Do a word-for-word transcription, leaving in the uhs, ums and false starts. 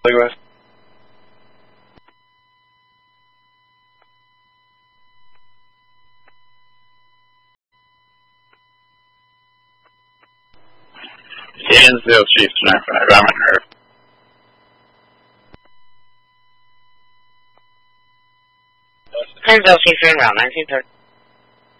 West. Yansville Chief nine five, I'm on her. Yansville Chief, you're in route nineteen thirty.